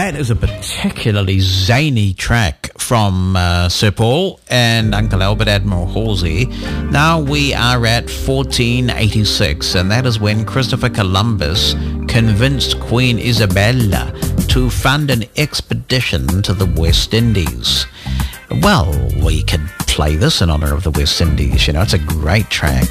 that is a particularly zany track from Sir Paul and Uncle Albert Admiral Halsey. Now we are at 1486, and that is when Christopher Columbus convinced Queen Isabella to fund an expedition to the West Indies. Well, we could play this in honor of the West Indies. You know, it's a great track.